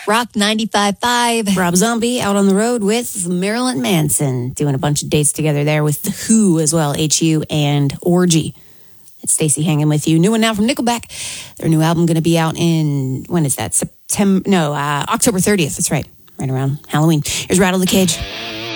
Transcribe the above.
Rock 95.5. Rob Zombie out on the road with Marilyn Manson, doing a bunch of dates together there with The Who as well, H.U. and Orgy. It's Stacey hanging with you. New one now from Nickelback. Their new album going to be out in, when is that? October 30th. That's right. Right around Halloween. Here's Rattle the Cage.